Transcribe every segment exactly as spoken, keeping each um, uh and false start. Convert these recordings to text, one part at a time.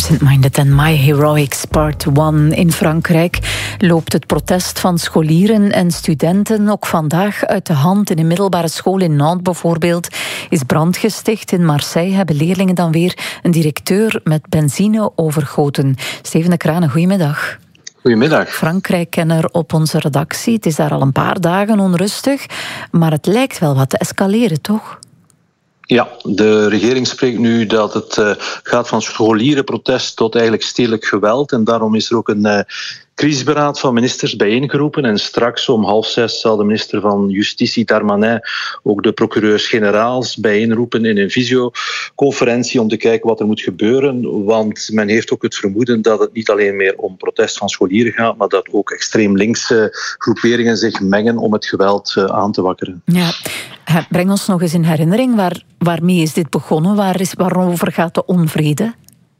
Absent-Minded and My Heroics Part one. In Frankrijk loopt het protest van scholieren en studenten ook vandaag uit de hand. In een middelbare school in Nantes bijvoorbeeld is brand gesticht. In Marseille hebben leerlingen dan weer een directeur met benzine overgoten. Steven de Kranen, goedemiddag. Goedemiddag. Frankrijk-kenner op onze redactie. Het is daar al een paar dagen onrustig, maar het lijkt wel wat te escaleren, toch? Ja, de regering spreekt nu dat het uh, gaat van scholierenprotest tot eigenlijk stedelijk geweld. En daarom is er ook een uh, crisisberaad van ministers bijeengeroepen. En straks om half zes zal de minister van Justitie, Darmanin, ook de procureurs-generaals bijeenroepen in een visioconferentie om te kijken wat er moet gebeuren. Want men heeft ook het vermoeden dat het niet alleen meer om protest van scholieren gaat, maar dat ook extreem linkse groeperingen zich mengen om het geweld uh, aan te wakkeren. Ja. Breng ons nog eens in herinnering, waar, waarmee is dit begonnen? Waar is, waarover gaat de onvrede?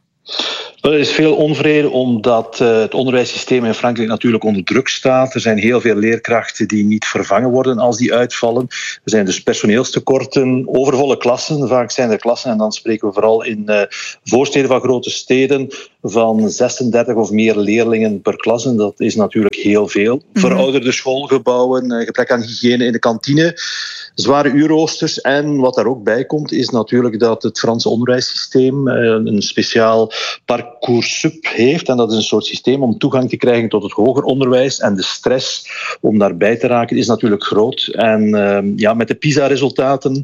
Er is veel onvrede omdat uh, het onderwijssysteem in Frankrijk natuurlijk onder druk staat. Er zijn heel veel leerkrachten die niet vervangen worden als die uitvallen. Er zijn dus personeelstekorten, overvolle klassen. Vaak zijn er klassen, en dan spreken we vooral in uh, voorsteden van grote steden, van zesendertig of meer leerlingen per klas. En dat is natuurlijk heel veel. Mm-hmm. Verouderde schoolgebouwen, uh, gebrek aan hygiëne in de kantine, zware uurroosters. En wat daar ook bij komt, is natuurlijk dat het Franse onderwijssysteem uh, een speciaal Parcoursup heeft. En dat is een soort systeem om toegang te krijgen tot het hoger onderwijs. En de stress om daarbij te raken is natuurlijk groot. En uh, ja, met de PISA-resultaten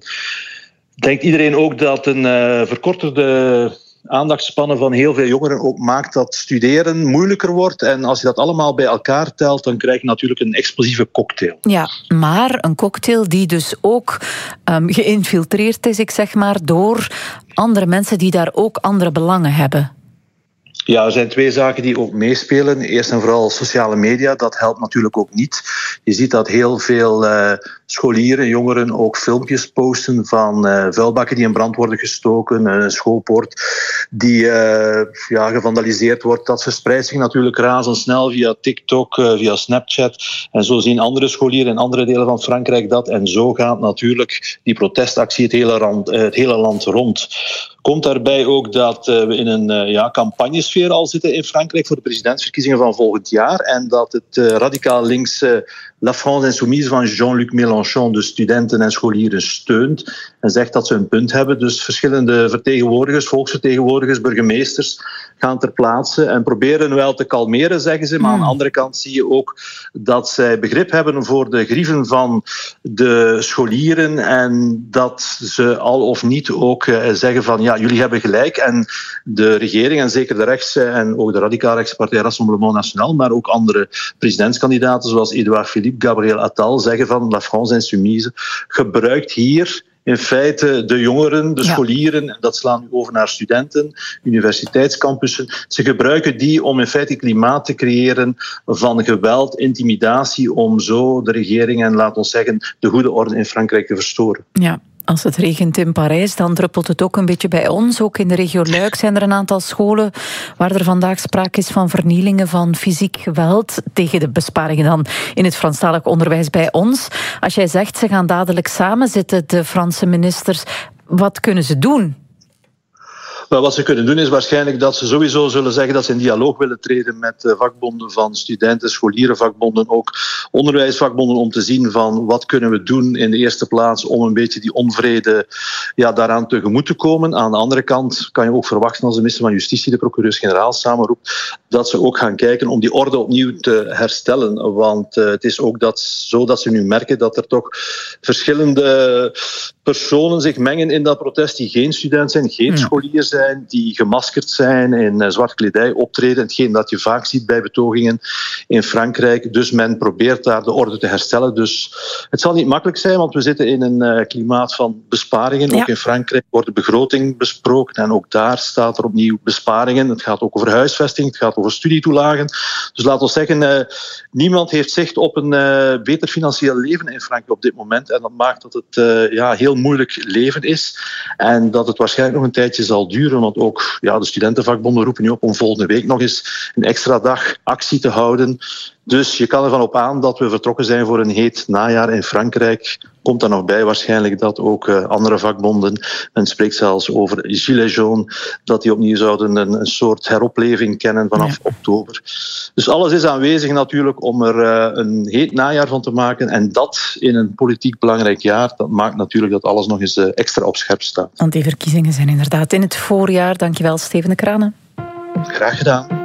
denkt iedereen ook dat een uh, verkorterde aandachtspannen van heel veel jongeren ook maakt dat studeren moeilijker wordt. En als je dat allemaal bij elkaar telt, dan krijg je natuurlijk een explosieve cocktail. Ja, maar een cocktail die dus ook um, geïnfiltreerd is, ik zeg maar, door andere mensen die daar ook andere belangen hebben. Ja, er zijn twee zaken die ook meespelen. Eerst en vooral sociale media, dat helpt natuurlijk ook niet. Je ziet dat heel veel uh, scholieren, jongeren ook filmpjes posten van uh, vuilbakken die in brand worden gestoken, een schoolpoort die uh, ja, gevandaliseerd wordt. Dat verspreidt zich natuurlijk razendsnel via TikTok, uh, via Snapchat. En zo zien andere scholieren in andere delen van Frankrijk dat. En zo gaat natuurlijk die protestactie het hele, rand, uh, het hele land rond. Komt daarbij ook dat uh, we in een uh, ja, campagnesfeer al zitten in Frankrijk voor de presidentsverkiezingen van volgend jaar. En dat het uh, radicaal linkse La France Insoumise van Jean-Luc Mélenchon de studenten en scholieren steunt en zegt dat ze een punt hebben. Dus verschillende vertegenwoordigers, volksvertegenwoordigers, burgemeesters gaan ter plaatse en proberen wel te kalmeren, zeggen ze. Maar aan de andere kant zie je ook dat zij begrip hebben voor de grieven van de scholieren en dat ze al of niet ook uh, zeggen van ja, jullie hebben gelijk. En de regering en zeker de rechtse en ook de radicaal-rechtse partij Rassemblement National, maar ook andere presidentskandidaten zoals Edouard Philippe, Gabriel Attal zeggen van La France Insoumise gebruikt hier in feite de jongeren, de scholieren, en dat slaan nu over naar studenten, universiteitscampussen. Ze gebruiken die om in feite een klimaat te creëren van geweld, intimidatie, om zo de regering en, laat ons zeggen, de goede orde in Frankrijk te verstoren. Ja. Als het regent in Parijs, dan druppelt het ook een beetje bij ons. Ook in de regio Luik zijn er een aantal scholen waar er vandaag sprake is van vernielingen van fysiek geweld. Tegen de besparingen dan in het Franstalig onderwijs bij ons. Als jij zegt, ze gaan dadelijk samen zitten, de Franse ministers. Wat kunnen ze doen? Wel, wat ze kunnen doen is waarschijnlijk dat ze sowieso zullen zeggen dat ze in dialoog willen treden met vakbonden van studenten, scholierenvakbonden, ook onderwijsvakbonden, om te zien van wat kunnen we doen in de eerste plaats om een beetje die onvrede ja, daaraan tegemoet te komen. Aan de andere kant kan je ook verwachten als de minister van Justitie de procureurs-generaal samenroept, dat ze ook gaan kijken om die orde opnieuw te herstellen. Want uh, het is ook dat, zo dat ze nu merken dat er toch verschillende personen zich mengen in dat protest die geen student zijn, geen ja. scholier zijn, die gemaskerd zijn, in uh, zwart kledij optreden. Hetgeen dat je vaak ziet bij betogingen in Frankrijk. Dus men probeert daar de orde te herstellen. Dus het zal niet makkelijk zijn, want we zitten in een uh, klimaat van besparingen. Ja. Ook in Frankrijk wordt de begroting besproken en ook daar staat er opnieuw besparingen. Het gaat ook over huisvesting, het gaat over studietoelagen. Dus laten we zeggen, uh, niemand heeft zicht op een uh, beter financieel leven in Frankrijk op dit moment. En dat maakt dat het uh, ja, heel moeilijk leven is. En dat het waarschijnlijk nog een tijdje zal duren, want ook ja, de studentenvakbonden roepen nu op om volgende week nog eens een extra dag actie te houden. Dus je kan ervan op aan dat we vertrokken zijn voor een heet najaar in Frankrijk. komt er nog bij waarschijnlijk dat ook uh, andere vakbonden, men spreekt zelfs over Gilets jaunes, dat die opnieuw zouden een, een soort heropleving kennen vanaf ja. oktober. Dus alles is aanwezig natuurlijk om er uh, een heet najaar van te maken en dat in een politiek belangrijk jaar, dat maakt natuurlijk dat alles nog eens uh, extra op scherp staat. Want die verkiezingen zijn inderdaad in het voorjaar. Dankjewel, Steven de Kranen. Graag gedaan.